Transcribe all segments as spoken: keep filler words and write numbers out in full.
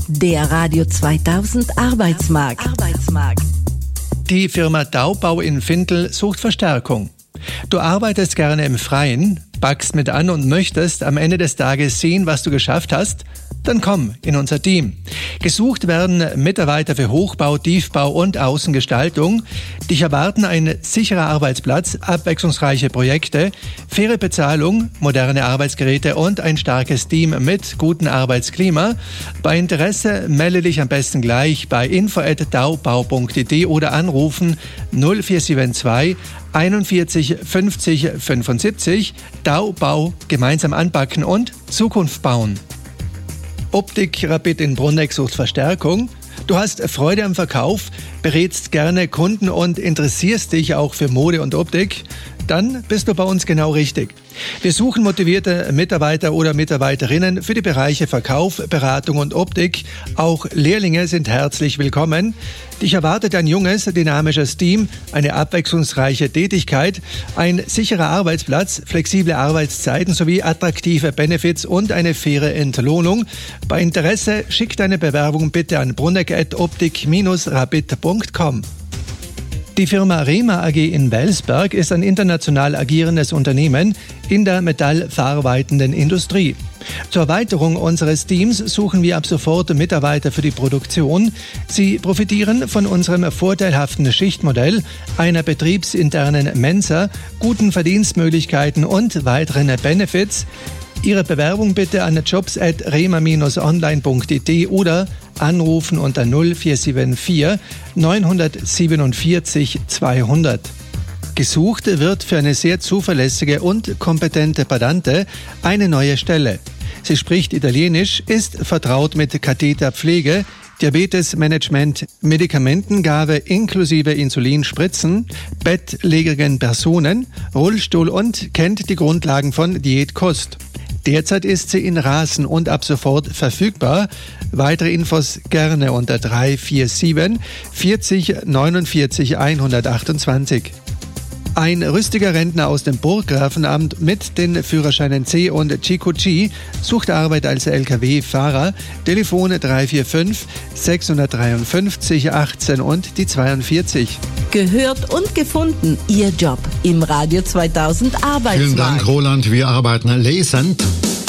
Der Radio zweitausend Arbeitsmarkt. Arbeitsmarkt. Die Firma Daubau in Findel sucht Verstärkung. Du arbeitest gerne im Freien, packst mit an und möchtest am Ende des Tages sehen, was du geschafft hast? Dann komm in unser Team. Gesucht werden Mitarbeiter für Hochbau, Tiefbau und Außengestaltung. Dich erwarten ein sicherer Arbeitsplatz, abwechslungsreiche Projekte, faire Bezahlung, moderne Arbeitsgeräte und ein starkes Team mit gutem Arbeitsklima. Bei Interesse melde dich am besten gleich bei info at daubau punkt de oder anrufen null vier sieben zwei einundvierzig fünfzig fünfundsiebzig. Daubau, gemeinsam anpacken und Zukunft bauen. Optik Rapid in Brunneck sucht Verstärkung. Du hast Freude am Verkauf, berätst gerne Kunden und interessierst dich auch für Mode und Optik? Dann bist du bei uns genau richtig. Wir suchen motivierte Mitarbeiter oder Mitarbeiterinnen für die Bereiche Verkauf, Beratung und Optik. Auch Lehrlinge sind herzlich willkommen. Dich erwartet ein junges, dynamisches Team, eine abwechslungsreiche Tätigkeit, ein sicherer Arbeitsplatz, flexible Arbeitszeiten sowie attraktive Benefits und eine faire Entlohnung. Bei Interesse schick deine Bewerbung bitte an brunneck at optik Bindestrich rapid punkt com. Die Firma Rema A G in Welsberg ist ein international agierendes Unternehmen in der metallverarbeitenden Industrie. Zur Erweiterung unseres Teams suchen wir ab sofort Mitarbeiter für die Produktion. Sie profitieren von unserem vorteilhaften Schichtmodell, einer betriebsinternen Mensa, guten Verdienstmöglichkeiten und weiteren Benefits. Ihre Bewerbung bitte an jobs at rema Bindestrich online punkt de oder anrufen unter null vier sieben vier neun vier sieben zweihundert. Gesucht wird für eine sehr zuverlässige und kompetente Badante eine neue Stelle. Sie spricht Italienisch, ist vertraut mit Katheterpflege, Diabetesmanagement, Medikamentengabe inklusive Insulinspritzen, bettlägerigen Personen, Rollstuhl und kennt die Grundlagen von Diätkost. Derzeit ist sie in Rasen und ab sofort verfügbar. Weitere Infos gerne unter drei vier sieben vierzig neunundvierzig hundertachtundzwanzig. Ein rüstiger Rentner aus dem Burggrafenamt mit den Führerscheinen C und G Q G sucht Arbeit als L K W-Fahrer. Telefon drei vier fünf sechs drei fünf achtzehn und die zweiundvierzig. Gehört und gefunden, Ihr Job im Radio zweitausend Arbeitsmarkt. Vielen Dank, Roland. Wir arbeiten lesend.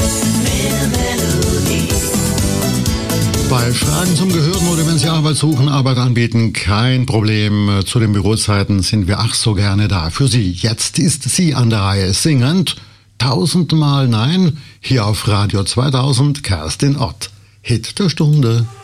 Bei Fragen zum Gehören oder wenn Sie Arbeit suchen, Arbeit anbieten, kein Problem. Zu den Bürozeiten sind wir ach so gerne da. Für Sie, jetzt ist sie an der Reihe, singend Tausendmal Nein, hier auf Radio zweitausend, Kerstin Ott. Hit der Stunde.